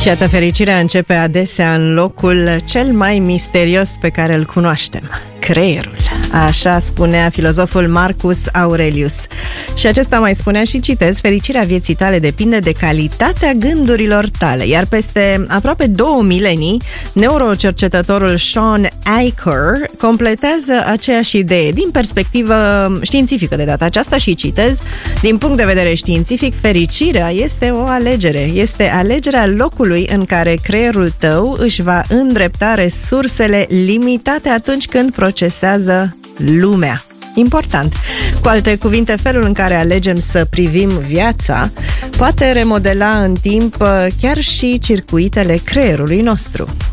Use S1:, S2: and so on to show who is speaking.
S1: Și iată, fericirea începe adesea în locul cel mai misterios pe care îl cunoaștem, creierul. Așa spunea filozoful Marcus Aurelius. Și acesta mai spunea, și citez: fericirea vieții tale depinde de calitatea gândurilor tale. Iar peste aproape 2 milenii, neurocercetătorul Sean Aiker completează aceeași idee din perspectivă științifică de data aceasta și citez: din punct de vedere științific, fericirea este o alegere. Este alegerea locului în care creierul tău își va îndrepta resursele limitate atunci când procesează lumea. Important. Cu alte cuvinte, felul în care alegem să privim viața poate remodela în timp chiar și circuitele creierului nostru.